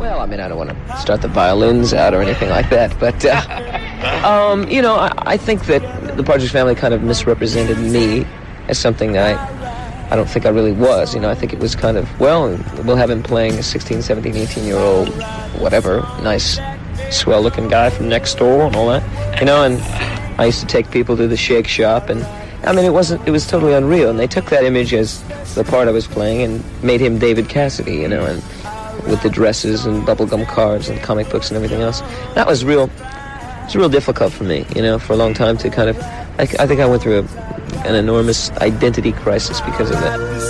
Well, I mean, I don't want to start the violins out or anything like that, but, you know, I think that the Partridge Family kind of misrepresented me as something I don't think I really was. You know, I think it was kind of, well, we'll have him playing a 16, 17, 18-year-old, whatever, nice, swell-looking guy from next door and all that, you know, and I used to take people to the Shake Shop, and, I mean, it was totally unreal, and they took that image as the part I was playing and made him David Cassidy, you know, and with the dresses and bubblegum cards and comic books and everything else. That was real difficult for me, you know, for a long time to kind of, I think I went through an enormous identity crisis because of that.